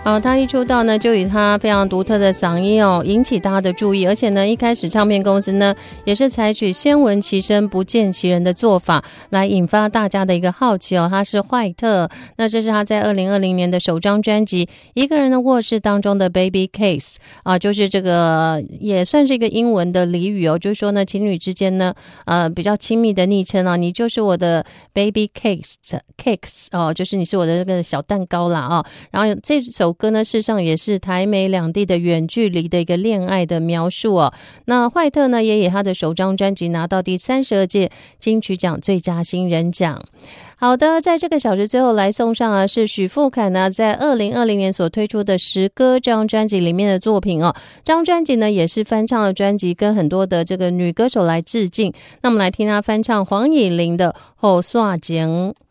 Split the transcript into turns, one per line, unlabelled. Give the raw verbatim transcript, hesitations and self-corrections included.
哦，他一出道呢，就以他非常独特的嗓音哦，引起大家的注意。而且呢，一开始唱片公司呢，也是采取先闻其声不见其人的做法，来引发大家的一个好奇哦。他是坏特，那这是他在二零二零年的首张专辑《一个人的卧室》当中的 Baby Case 啊，就是这个也算是一个英文的俚语哦，就是说呢，情侣之间呢，呃，比较亲密的昵称啊，你就是我的 Baby Case Cakes 哦，就是你是我的那个小蛋糕啦啊、哦。然后这首歌呢，事实上也是台美两地的远距离的一个恋爱的描述哦。那坏特呢，也以他的首张专辑拿到第三十二届金曲奖最佳新人奖。好的，在这个小时最后来送上啊，是许富凯呢在二零二零年所推出的《十歌》这张专辑里面的作品哦。这张专辑呢也是翻唱的专辑，跟很多的这个女歌手来致敬。那我们来听他翻唱黄以玲的《后刷井》。